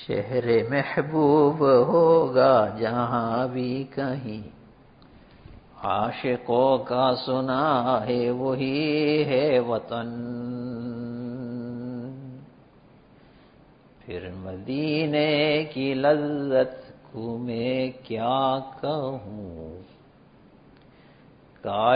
शहरे महबूब होगा जहां भी कहीं, आशिकों का सुना है वही है वतन। फिर मदीने की लज्जत को मैं क्या कहूँ,